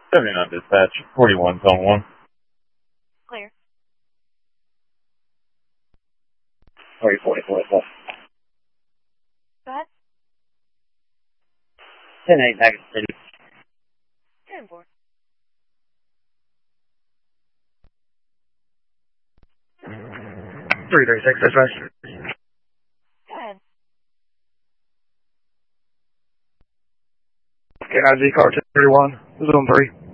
79 dispatch, 41, zone 1. Clear. 40, 44. Go ahead. 10-8, back in the city. 10-4. 336, dispatch. Go ahead. KIG car 1031, zone 3.